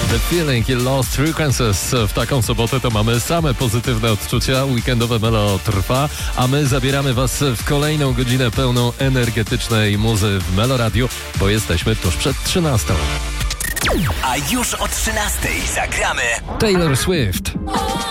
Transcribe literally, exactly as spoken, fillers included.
The Feeling i Lost Frequencies. W taką sobotę to mamy same pozytywne odczucia. Weekendowe Melo trwa, a my zabieramy Was w kolejną godzinę pełną energetycznej muzy w Melo Radio, bo jesteśmy tuż przed trzynastą. A już o trzynastej zagramy Taylor Swift.